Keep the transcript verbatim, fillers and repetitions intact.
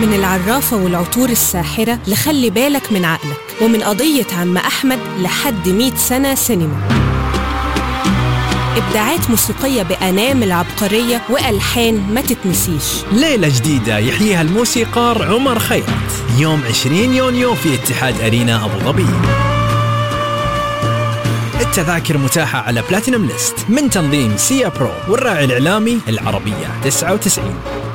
من العرافة والعطور الساحرة لخلي بالك من عقلك، ومن قضية عم أحمد لحد مئة سنة سينما. إبداعات موسيقية بأنامل عبقرية وألحان ما تتنسيش. ليلة جديدة يحييها الموسيقار عمر خيرت يوم عشرين يونيو في اتحاد أرينا أبو ظبي. التذاكر متاحة على بلاتينم ليست من تنظيم سيا برو والراعي الإعلامي العربية تسعة وتسعين.